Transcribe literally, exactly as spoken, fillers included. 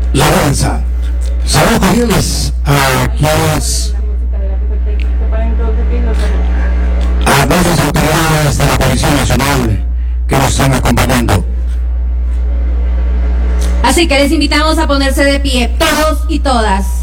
la danza. Saludos cordiales a quienes, a nuestras autoridades de la Policía Nacional que nos están acompañando. Así que les invitamos a ponerse de pie, todos y todas.